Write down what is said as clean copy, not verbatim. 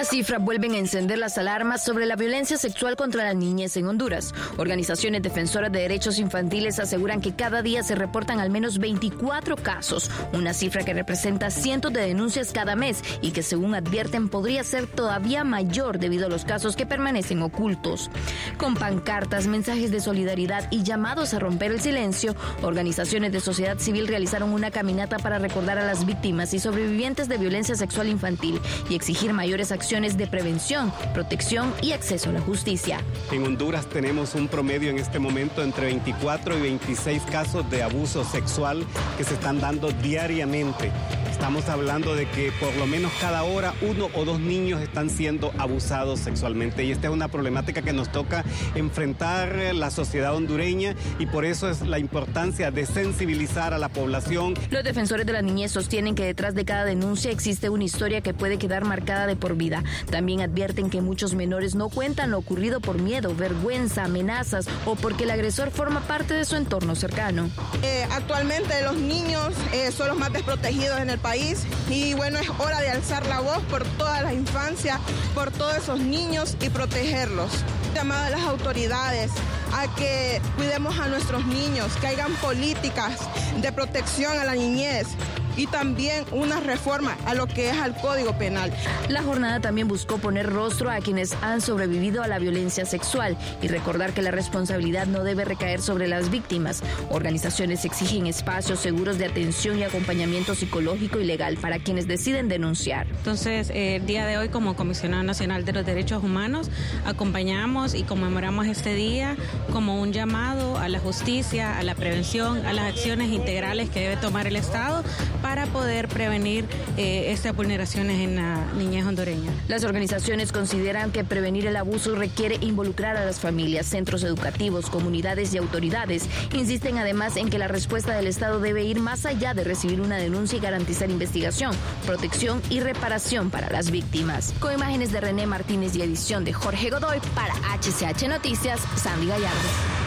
Las cifras vuelven a encender las alarmas sobre la violencia sexual contra la niñez en Honduras. Organizaciones defensoras de derechos infantiles aseguran que cada día se reportan al menos 24 casos, una cifra que representa cientos de denuncias cada mes y que, según advierten, podría ser todavía mayor debido a los casos que permanecen ocultos. Con pancartas, mensajes de solidaridad y llamados a romper el silencio, organizaciones de sociedad civil realizaron una caminata para recordar a las víctimas y sobrevivientes de violencia sexual infantil y exigir mayores acciones de prevención, protección y acceso a la justicia. En Honduras tenemos un promedio en este momento entre 24 y 26 casos de abuso sexual que se están dando diariamente. Estamos hablando de que por lo menos cada hora 1 o 2 niños están siendo abusados sexualmente, y esta es una problemática que nos toca enfrentar la sociedad hondureña, y por eso es la importancia de sensibilizar a la población. Los defensores de la niñez sostienen que detrás de cada denuncia existe una historia que puede quedar marcada de por vida. También advierten que muchos menores no cuentan lo ocurrido por miedo, vergüenza, amenazas o porque el agresor forma parte de su entorno cercano. Actualmente los niños son los más desprotegidos en el país, y bueno, es hora de alzar la voz por toda la infancia, por todos esos niños y protegerlos. Llamado a las autoridades a que cuidemos a nuestros niños, que hagan políticas de protección a la niñez y también una reforma a lo que es al Código Penal. La jornada también buscó poner rostro a quienes han sobrevivido a la violencia sexual y recordar que la responsabilidad no debe recaer sobre las víctimas. Organizaciones exigen espacios seguros de atención y acompañamiento psicológico y legal para quienes deciden denunciar. Entonces, el día de hoy, como Comisionado Nacional de los Derechos Humanos, acompañamos y conmemoramos este día como un llamado a la justicia, a la prevención, a las acciones integrales que debe tomar el Estado para poder prevenir estas vulneraciones en la niñez hondureña. Las organizaciones consideran que prevenir el abuso requiere involucrar a las familias, centros educativos, comunidades y autoridades. Insisten además en que la respuesta del Estado debe ir más allá de recibir una denuncia y garantizar investigación, protección y reparación para las víctimas. Con imágenes de René Martínez y edición de Jorge Godoy, para HCH Noticias, Sandy Gallardo.